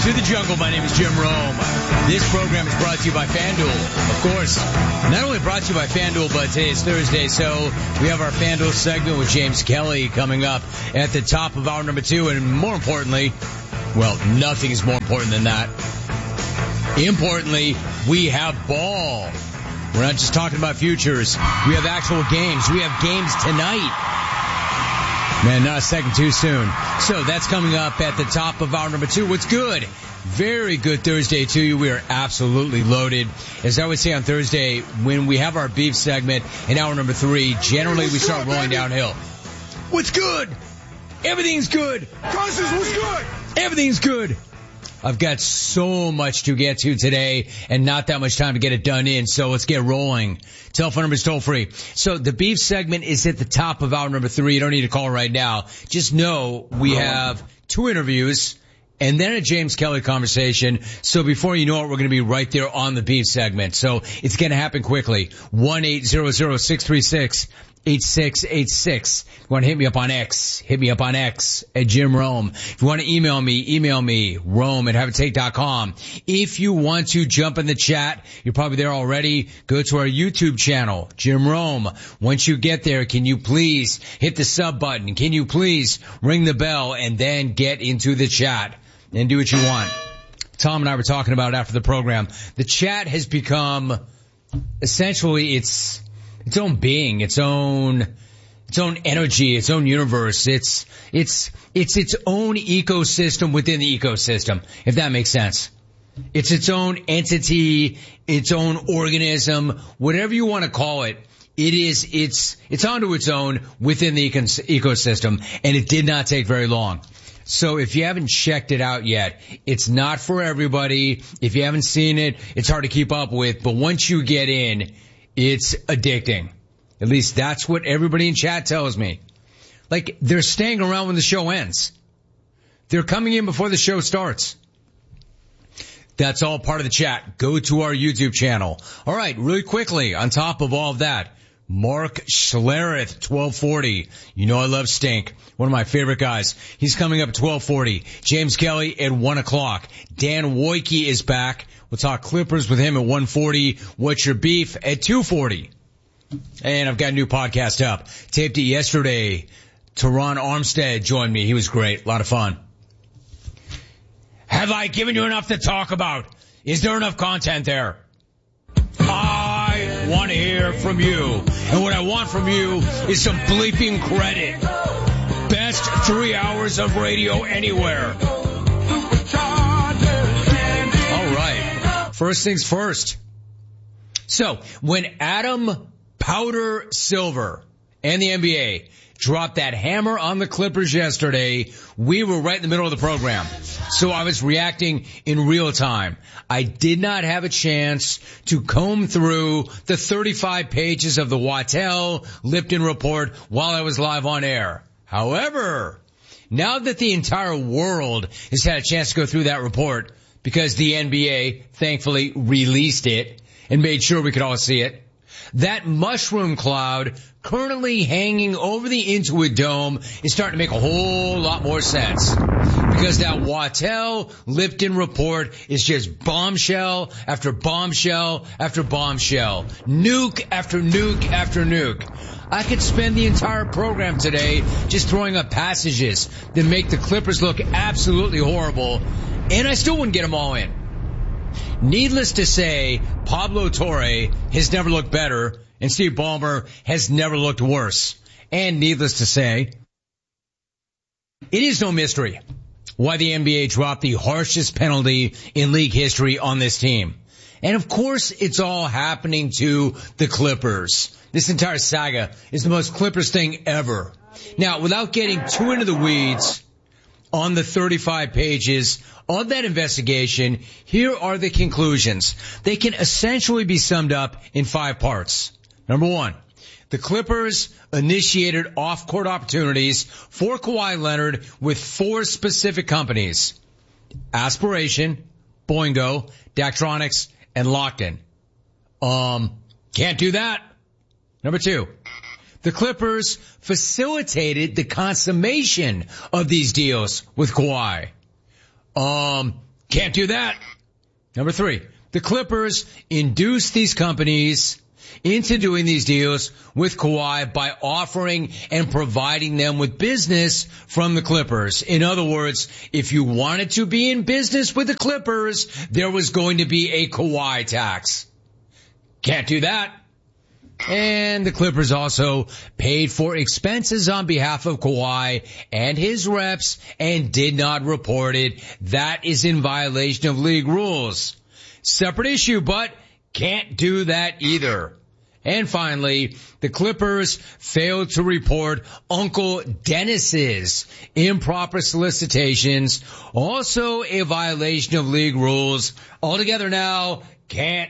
to the jungle. My name is Jim Rome. This program is brought to you by FanDuel. Of course, not only brought to you by FanDuel, but today is Thursday, so we have our FanDuel segment with James Kelly coming up at the top of hour number 2. And more importantly, well, nothing is more important than that. Importantly, we have ball. We're not just talking about futures. We have actual games. We have games tonight. Man, not a second too soon. So that's coming up at the top of hour number 2. What's good? Very good Thursday to you. We are absolutely loaded. As I would say on Thursday, when we have our beef segment in hour number 3, generally we start rolling downhill. What's good? Everything's good. Cousins, what's good? Everything's good. I've got so much to get to today and not that much time to get it done in, so let's get rolling. Telephone number is toll free. So the beef segment is at the top of hour number 3. You don't need to call right now. Just know we have 2 interviews and then a James Kelly conversation. So before you know it, we're going to be right there on the beef segment. So it's going to happen quickly. 1-800-636-8686. If you want to hit me up on X, hit me up on X at Jim Rome. If you want to email me, Rome@haveitake.com. If you want to jump in the chat, you're probably there already. Go to our YouTube channel, Jim Rome. Once you get there, can you please hit the sub button? Can you please ring the bell and then get into the chat and do what you want? Tom and I were talking about it after the program. The chat has become essentially its own being, its own energy, its own universe. It's its own ecosystem within the ecosystem, if that makes sense. It's its own entity, its own organism, whatever you want to call it. It's onto its own within the ecosystem, and it did not take very long. So if you haven't checked it out yet, it's not for everybody. If you haven't seen it, it's hard to keep up with, but once you get in, it's addicting. At least that's what everybody in chat tells me. Like, they're staying around when the show ends. They're coming in before the show starts. That's all part of the chat. Go to our YouTube channel. All right, really quickly, on top of all of that, Mark Schlereth, 1240. You know I love Stink. One of my favorite guys. He's coming up at 1240. James Kelly at 1 o'clock. Dan Wojcicki is back. We'll talk Clippers with him at 1:40. What's your beef at 2:40? And I've got a new podcast up. Taped it yesterday. Teron Armstead joined me. He was great. A lot of fun. Have I given you enough to talk about? Is there enough content there? I want to hear from you. And what I want from you is some bleeping credit. Best 3 hours of radio anywhere. First things first. So, when Adam Powder Silver and the NBA dropped that hammer on the Clippers yesterday, we were right in the middle of the program. So I was reacting in real time. I did not have a chance to comb through the 35 pages of the Waddell Lipton report while I was live on air. However, now that the entire world has had a chance to go through that report, because the NBA thankfully released it and made sure we could all see it, that mushroom cloud currently hanging over the Intuit Dome is starting to make a whole lot more sense. Because that Waddell Lipton report is just bombshell after bombshell after bombshell. Nuke after nuke after nuke. I could spend the entire program today just throwing up passages that make the Clippers look absolutely horrible, and I still wouldn't get them all in. Needless to say, Pablo Torre has never looked better, and Steve Ballmer has never looked worse. And needless to say, it is no mystery why the NBA dropped the harshest penalty in league history on this team. And of course, it's all happening to the Clippers. This entire saga is the most Clippers thing ever. Now, without getting too into the weeds on the 35 pages of that investigation, here are the conclusions. They can essentially be summed up in 5 parts. Number 1, the Clippers initiated off-court opportunities for Kawhi Leonard with 4 specific companies: Aspiration, Boingo, Daktronics, and Lockton. Can't do that. Number 2, the Clippers facilitated the consummation of these deals with Kawhi. Can't do that. Number 3, the Clippers induced these companies into doing these deals with Kawhi by offering and providing them with business from the Clippers. In other words, if you wanted to be in business with the Clippers, there was going to be a Kawhi tax. Can't do that. And the Clippers also paid for expenses on behalf of Kawhi and his reps and did not report it. That is in violation of league rules. Separate issue, but can't do that either. And finally, the Clippers failed to report Uncle Dennis's improper solicitations, also a violation of league rules. Altogether now, can't